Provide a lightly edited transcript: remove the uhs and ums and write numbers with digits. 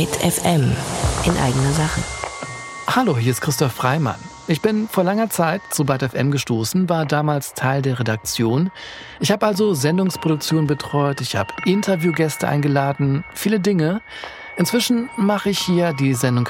Byte FM in eigener Sache. Hallo, hier ist Christoph Freimann. Ich bin vor langer Zeit zu Byte FM gestoßen, war damals Teil der Redaktion. Ich habe also Sendungsproduktion betreut, ich habe Interviewgäste eingeladen, viele Dinge. Inzwischen mache ich hier die Sendung